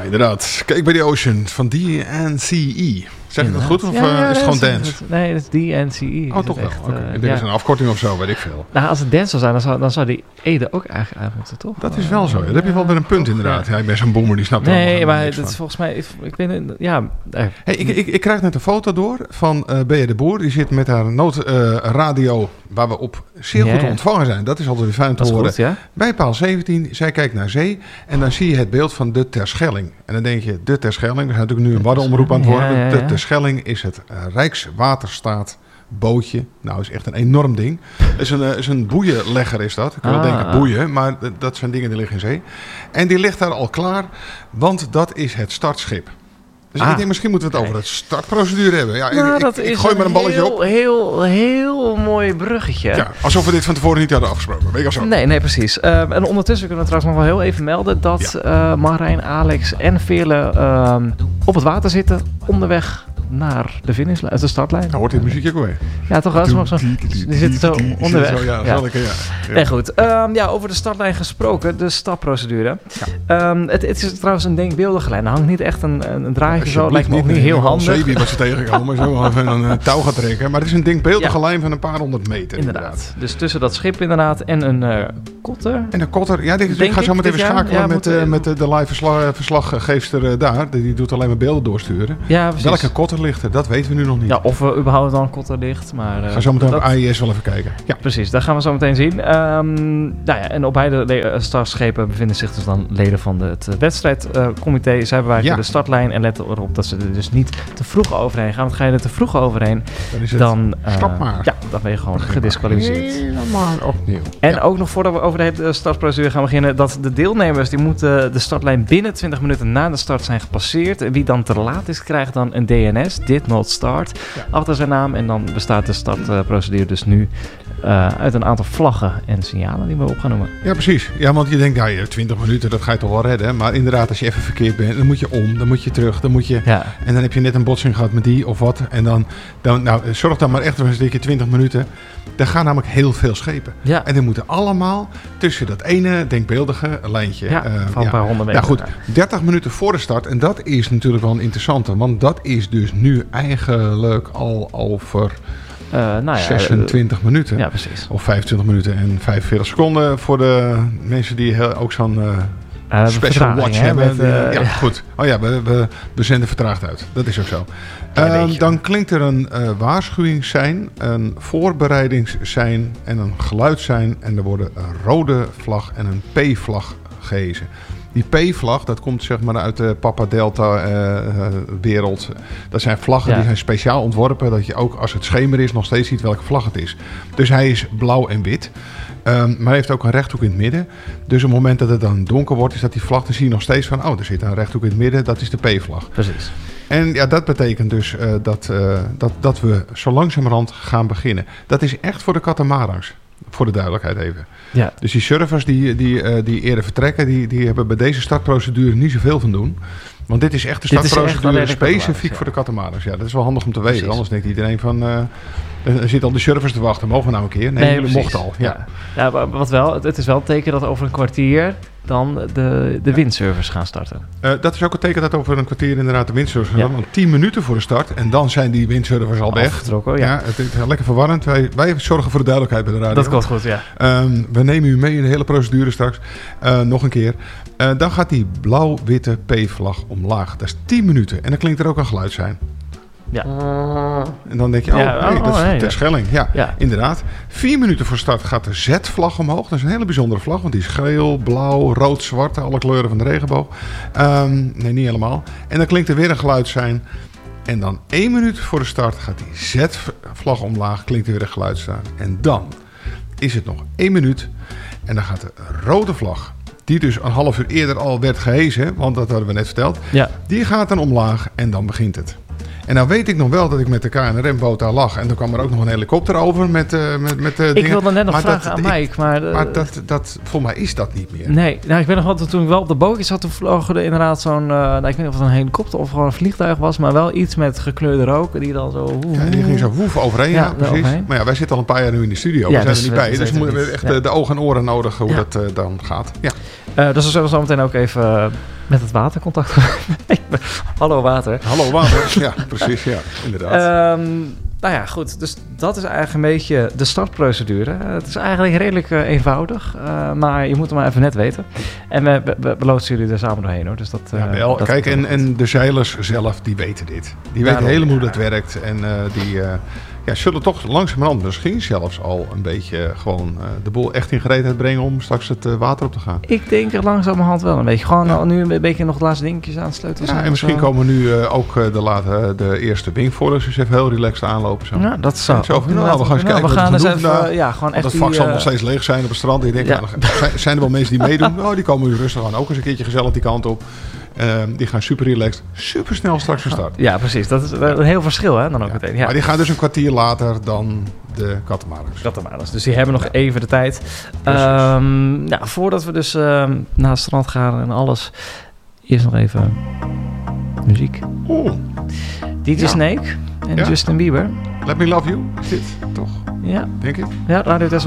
inderdaad. Kijk bij the Ocean van DNCE. Zeg je dat goed? Of is het gewoon dance? Nee, dat is DNCE. Oh, toch wel. Okay. Dit is een afkorting of zo, weet ik veel. Nou, als het dance zou zijn, dan zou die Ede ook eigenlijk uit moeten, toch? Dat is wel zo. Ja. Dat heb je wel weer een punt, inderdaad. Ja, ik ben zo'n boomer, die snapt er nee, maar dat is volgens mij... Ik weet het, ja... Hey, ik krijg net een foto door van Bea de Boer. Die zit met haar noodradio, waar we op zeer goed te ontvangen zijn. Dat is altijd weer fijn te horen. Goed, ja? Bij paal 17, zij kijkt naar zee. En dan zie je het beeld van de Terschelling. En dan denk je, de Terschelling. We zijn natuurlijk nu een waddenomroep aan het worden. Ja. De Terschelling is het Rijkswaterstaat bootje. Nou, is echt een enorm ding. Is een boeienlegger is dat. Ik wil denken boeien, maar dat zijn dingen die liggen in zee. En die ligt daar al klaar, want dat is het startschip. Dus ik denk, misschien moeten we het over het startprocedure hebben. Ja, nou, ik gooi maar een balletje op. Heel mooi bruggetje. Ja, alsof we dit van tevoren niet hadden afgesproken. Weet je zo? Nee, precies. En ondertussen kunnen we trouwens nog wel heel even melden dat Marijn, Alex en Veerle op het water zitten onderweg naar de finishlijn, de startlijn. Dan hoort dit muziekje ook weer. Ja, toch wel. Die zitten zo onderweg. Zo, ja. Nee, goed. Over de startlijn gesproken, de startprocedure. Ja. Het is trouwens een denkbeeldige lijn. Er hangt niet echt een draadje zo. Lijkt me ook niet heel handig. Zeebier wat ze tegenkomen, zo even een touw gaat trekken. Maar het is een denkbeeldige lijn van een paar honderd meter. Inderdaad. Dus tussen dat schip inderdaad en een kotter. En een kotter. Ja, ik ga zo meteen even schakelen met de live verslaggeefster daar. Die doet alleen maar beelden doorsturen. Ja, precies. Welke kotter ligt er? Dat weten we nu nog niet. Ja, of er überhaupt dan een kotter ligt. Maar, ga zo meteen op AIS wel even kijken. Ja, precies. Dat gaan we zo meteen zien. En op beide startschepen bevinden zich dus dan leden van het wedstrijdcomité. Zij bewaken de startlijn en letten erop dat ze er dus niet te vroeg overheen gaan. Want ga je er te vroeg overheen, dan stap maar. Ja, dan ben je gewoon gedisqualificeerd. Helemaal opnieuw. En ook nog voordat we over de startprocedure gaan beginnen, dat de deelnemers die moeten de startlijn binnen 20 minuten na de start zijn gepasseerd. En wie dan te laat is, krijgt dan een DNS, Did Not Start, achter zijn naam. En dan bestaat de startprocedure dus nu uit een aantal vlaggen en signalen die we op gaan noemen. Ja, precies. Ja, want je denkt, 20 minuten, dat ga je toch wel redden. Maar inderdaad, als je even verkeerd bent, dan moet je om, dan moet je terug, dan moet je... Ja. En dan heb je net een botsing gehad met die of wat. En dan zorg dan maar echt voor een 20 minuten. Er gaan namelijk heel veel schepen. Ja. En die moeten allemaal tussen dat ene denkbeeldige lijntje. Van een paar honderd meter. Ja, goed. 30 minuten voor de start. En dat is natuurlijk wel een interessante. Want dat is dus nu eigenlijk al over... 26 minuten. Ja, precies. Of 25 minuten en 45 seconden voor de mensen die ook zo'n special watch hebben. Goed. Oh ja, we zenden vertraagd uit. Dat is ook zo. Dan klinkt er een waarschuwingssein, een voorbereidingssein en een geluidssein. En er worden een rode vlag en een P-vlag gehezen. Die P-vlag, dat komt zeg maar uit de Papa Delta wereld. Dat zijn vlaggen die zijn speciaal ontworpen. Dat je ook als het schemer is nog steeds ziet welke vlag het is. Dus hij is blauw en wit. Maar hij heeft ook een rechthoek in het midden. Dus op het moment dat het dan donker wordt, is dat die vlag. Dan zie je nog steeds van, er zit een rechthoek in het midden. Dat is de P-vlag. Precies. En ja, dat betekent dus dat we zo langzamerhand gaan beginnen. Dat is echt voor de katamarans. Voor de duidelijkheid even. Ja. Dus die surfers die eerder vertrekken, die hebben bij deze startprocedure niet zoveel van doen. Want dit is echt de startprocedure specifiek voor de katamarans. Ja, dat is wel handig om te weten. Anders denkt iedereen van... er zitten al de surfers te wachten. Mogen we nou een keer? Nee, jullie mochten al. Ja, wat wel. Het is wel een teken dat over een kwartier dan de windsurfers gaan starten. Dat is ook een teken dat over een kwartier inderdaad de windsurfers gaan starten. Want 10 minuten voor de start. En dan zijn die windsurfers al weg. Ja, het is lekker verwarrend. Wij zorgen voor de duidelijkheid bij de radio. Dat komt goed, ja. We nemen u mee in de hele procedure straks. Nog een keer. Dan gaat die blauw-witte P-vlag omlaag. Dat is 10 minuten. En dan klinkt er ook een geluid zijn. Ja. En dan denk je, dat is Terschelling. Ja, inderdaad. 4 minuten voor start gaat de Z-vlag omhoog. Dat is een hele bijzondere vlag, want die is geel, blauw, rood, zwart. Alle kleuren van de regenboog. Nee, niet helemaal. En dan klinkt er weer een geluid zijn. En dan 1 minuut voor de start gaat die Z-vlag omlaag. Klinkt er weer een geluid staan. En dan is het nog 1 minuut. En dan gaat de rode vlag, die dus een half uur eerder al werd gehezen, want dat hadden we net verteld. Ja. Die gaat dan omlaag en dan begint het. En nou weet ik nog wel dat ik met de KNRM-boot daar lag. En toen kwam er ook nog een helikopter over met dingen. Ik wilde net nog vragen aan Mike. Maar volgens mij is dat niet meer. Nee, ik weet nog wel dat toen ik wel op de bootje zat, toen vloog er inderdaad zo'n... ik weet niet of het een helikopter of gewoon een vliegtuig was, maar wel iets met gekleurde rook. Die dan zo... die ging zo woef overheen, ja precies. Overheen. Maar ja, wij zitten al een paar jaar nu in de studio. We zijn er niet bij. Dus moeten we echt de ogen en oren nodig hoe dat dan gaat. Ja. Dus we zullen zo meteen ook even met het watercontact. Hallo water. Hallo water, ja, precies, ja, inderdaad. Nou ja, goed. Dus dat is eigenlijk een beetje de startprocedure. Het is eigenlijk redelijk eenvoudig. Maar je moet het maar even net weten. En we loodsen jullie er samen doorheen, hoor. Dus dat, wel. Dat kijk, en de zeilers zelf, die weten dit. Die weten helemaal hoe dat werkt. En die zullen toch langzamerhand misschien zelfs al een beetje gewoon de boel echt in gereedheid brengen om straks het water op te gaan. Ik denk er langzamerhand wel een beetje. Gewoon nu een beetje nog de laatste dingetjes aansluiten. Ja, en misschien komen nu ook de eerste wingfoilers dus even heel relaxed aanlopen. Zo. Ja, dat zou. We gaan eens kijken. We gaan eens even, gewoon echt. Dat vak zal nog steeds leeg zijn op het strand. Ik denk, zijn er wel mensen die meedoen? Nou, die komen nu rustig aan. Ook eens een keertje gezellig die kant op. Die gaan super relaxed, super snel straks van start. Ja, precies. Dat is een heel verschil, hè? Dan ook meteen. Ja. Maar die gaan dus een kwartier later dan de Catamarans. Dus die hebben nog even de tijd. Voordat we dus naar het strand gaan en alles, eerst nog even muziek. DJ Snake en Justin Bieber. Let Me Love You, is dit toch? Ja. Denk ik. Ja, Radio